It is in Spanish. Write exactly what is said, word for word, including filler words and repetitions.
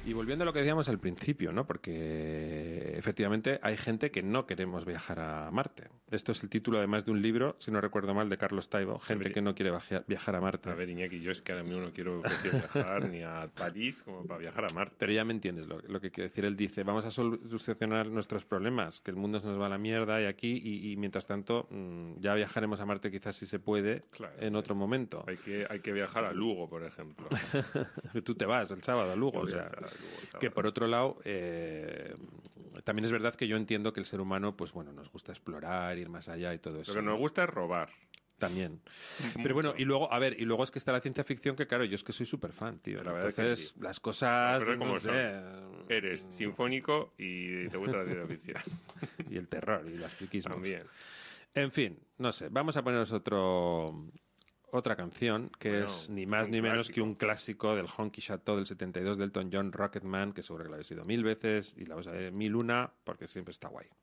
Y volviendo a lo que decíamos al principio, ¿no? Porque efectivamente hay gente que no queremos viajar a Marte. Esto es el título además de un libro, si no recuerdo mal, de Carlos Taibo, gente ver, que no quiere viajar a Marte. A ver, Iñaki, yo es que ahora mismo no quiero viajar ni a París como para viajar a Marte. Pero ya me entiendes lo, lo que quiere decir. Él dice, vamos a solucionar nuestros problemas, que el mundo se nos va a la mierda y aquí, y, y mientras tanto mmm, ya viajaremos a Marte quizás si se puede, claro, en otro momento. Hay que, hay que viajar a Lugo, por ejemplo. Tú te vas el sábado a Lugo, o sea, Lugo, que por otro lado, eh, también es verdad que yo entiendo que el ser humano, pues bueno, nos gusta explorar, ir más allá y todo eso. Lo que nos gusta es robar. También. Pero bueno, y luego, a ver, y luego es que está la ciencia ficción, que claro, yo es que soy súper fan, tío. La Entonces, sí. las cosas... Pero como no sé, eres sinfónico y te gusta la ciencia ficción. Y el terror y las friquismos. También. En fin, no sé, vamos a ponernos otro... Otra canción que bueno, es ni más ni menos clásico. que un clásico del Honky Chateau del setenta y dos de Elton John, Rocketman, que seguro que la habéis oído mil veces y la vais a ver mil una porque siempre está guay.